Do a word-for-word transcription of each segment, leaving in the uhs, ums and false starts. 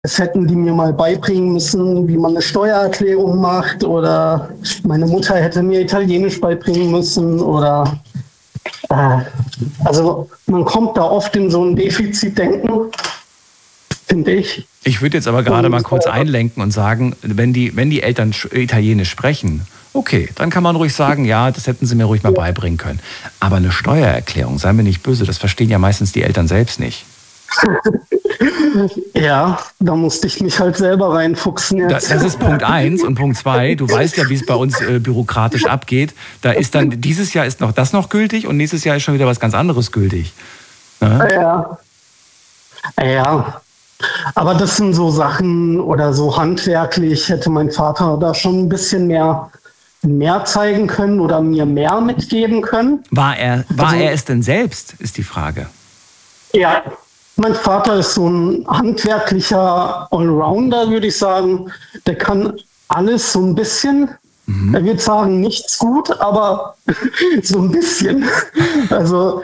es hätten die mir mal beibringen müssen, wie man eine Steuererklärung macht, oder meine Mutter hätte mir Italienisch beibringen müssen, oder äh, also man kommt da oft in so ein Defizitdenken, finde ich. Ich würde jetzt aber gerade mal kurz einlenken und sagen, wenn die, wenn die Eltern Italienisch sprechen, okay, dann kann man ruhig sagen, ja, das hätten sie mir ruhig mal beibringen können. Aber eine Steuererklärung, sei mir nicht böse, das verstehen ja meistens die Eltern selbst nicht. Ja, da musste ich mich halt selber reinfuchsen jetzt. Das ist Punkt eins. Und Punkt zwei, du weißt ja, wie es bei uns äh, bürokratisch abgeht. Da ist dann, dieses Jahr ist noch das noch gültig und nächstes Jahr ist schon wieder was ganz anderes gültig. Ja. Ja. Ja. Aber das sind so Sachen, oder so handwerklich hätte mein Vater da schon ein bisschen mehr, mehr zeigen können oder mir mehr mitgeben können. War er, war also, er es denn selbst, ist die Frage. Ja. Mein Vater ist so ein handwerklicher Allrounder, würde ich sagen. Der kann alles so ein bisschen. Mhm. Er wird sagen, nichts gut, aber so ein bisschen. Also,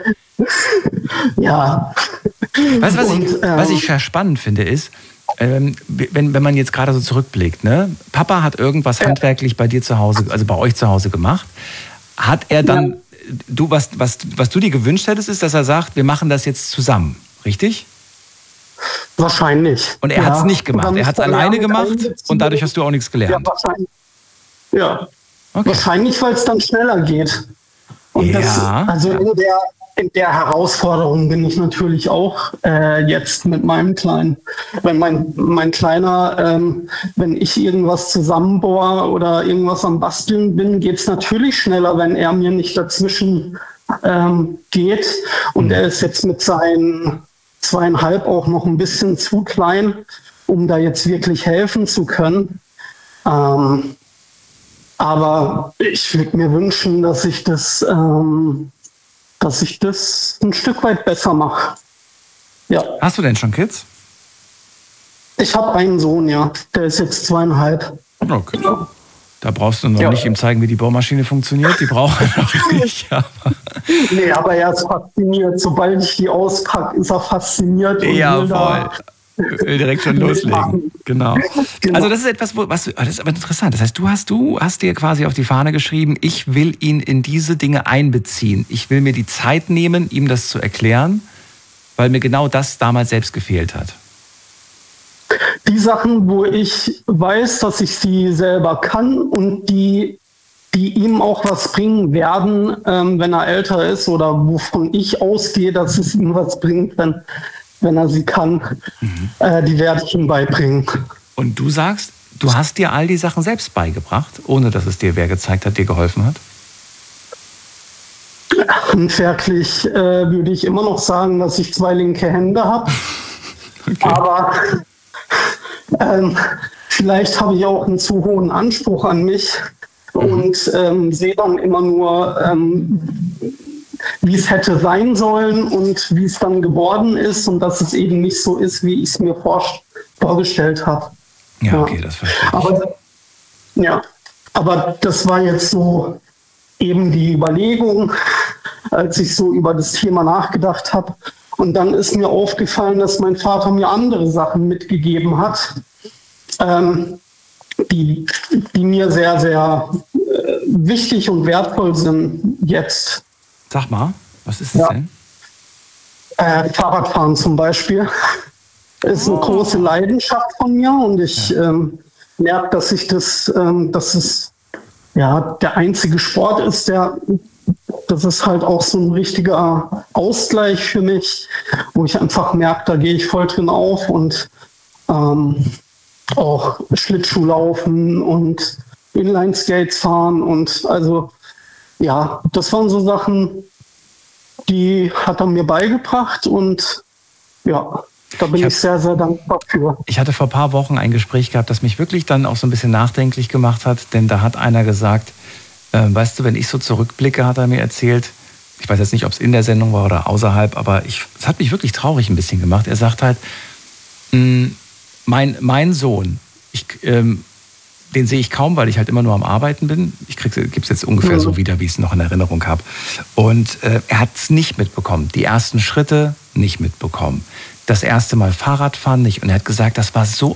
ja. Weißt du, was, Und, ich, ähm, was ich sehr spannend finde, ist, ähm, wenn, wenn man jetzt gerade so zurückblickt, ne? Papa hat irgendwas ja. handwerklich bei dir zu Hause, also bei euch zu Hause gemacht. Hat er dann, ja. du, was, was, was du dir gewünscht hättest, ist, dass er sagt, wir machen das jetzt zusammen. Richtig? Wahrscheinlich. Und er ja. hat es nicht gemacht. Er hat es alleine gemacht und dadurch hast du auch nichts gelernt. Ja, wahrscheinlich. Ja. Okay. Wahrscheinlich, weil es dann schneller geht. Und ja. das, also in der, in der Herausforderung bin ich natürlich auch äh, jetzt mit meinem Kleinen. Wenn mein, mein Kleiner, ähm, wenn ich irgendwas zusammenbohre oder irgendwas am Basteln bin, geht es natürlich schneller, wenn er mir nicht dazwischen ähm, geht. Und mhm. er ist jetzt mit seinen zweieinhalb auch noch ein bisschen zu klein, um da jetzt wirklich helfen zu können. Ähm, aber ich würde mir wünschen, dass ich das, ähm, dass ich das ein Stück weit besser mache. Ja. Hast du denn schon Kids? Ich habe einen Sohn, ja. Der ist jetzt zweieinhalb. Okay. Ja. Da brauchst du noch ja. nicht ihm zeigen, wie die Bohrmaschine funktioniert. Die braucht er noch nicht. Aber nee, aber er ist fasziniert. Sobald ich die auspacke, ist er fasziniert. Und ja, will voll. Da will direkt schon loslegen. Genau. genau. Also das ist etwas, wo, was, das ist aber interessant. Das heißt, du hast, du hast dir quasi auf die Fahne geschrieben, ich will ihn in diese Dinge einbeziehen. Ich will mir die Zeit nehmen, ihm das zu erklären, weil mir genau das damals selbst gefehlt hat. Die Sachen, wo ich weiß, dass ich sie selber kann und die, die ihm auch was bringen werden, ähm, wenn er älter ist, oder wovon ich ausgehe, dass es ihm was bringt, wenn, wenn er sie kann, mhm. äh, die werde ich ihm beibringen. Und du sagst, du hast dir all die Sachen selbst beigebracht, ohne dass es dir wer gezeigt hat, dir geholfen hat? Handwerklich äh, würde ich immer noch sagen, dass ich zwei linke Hände habe. Okay. Aber Ähm, vielleicht habe ich auch einen zu hohen Anspruch an mich und ähm, sehe dann immer nur, ähm, wie es hätte sein sollen und wie es dann geworden ist und dass es eben nicht so ist, wie ich es mir vor, vorgestellt habe. Ja, okay, ja. Das verstehe ich. Aber, ja, aber das war jetzt so eben die Überlegung, als ich so über das Thema nachgedacht habe. Und dann ist mir aufgefallen, dass mein Vater mir andere Sachen mitgegeben hat, ähm, die, die mir sehr, sehr äh, wichtig und wertvoll sind jetzt. Sag mal, was ist das ja. denn? Äh, Fahrradfahren zum Beispiel ist eine oh. große Leidenschaft von mir und ich ja. ähm, merke, dass ich das, ähm, dass es ja der einzige Sport ist, der Das ist halt auch so ein richtiger Ausgleich für mich, wo ich einfach merke, da gehe ich voll drin auf und ähm, auch Schlittschuhlaufen und Inline-Skates fahren und also ja, das waren so Sachen, die hat er mir beigebracht und ja, da bin ich, hab, ich sehr, sehr dankbar für. Ich hatte vor ein paar Wochen ein Gespräch gehabt, das mich wirklich dann auch so ein bisschen nachdenklich gemacht hat, denn da hat einer gesagt, äh, weißt du, wenn ich so zurückblicke, hat er mir erzählt, ich weiß jetzt nicht, ob es in der Sendung war oder außerhalb, aber es hat mich wirklich traurig ein bisschen gemacht. Er sagt halt, mh, mein, mein Sohn, ich, ähm, den sehe ich kaum, weil ich halt immer nur am Arbeiten bin. Ich gebe es jetzt ungefähr mhm. so wieder, wie ich es noch in Erinnerung habe. Und äh, er hat es nicht mitbekommen. Die ersten Schritte nicht mitbekommen. das erste Mal Fahrradfahren nicht. Und er hat gesagt, das war so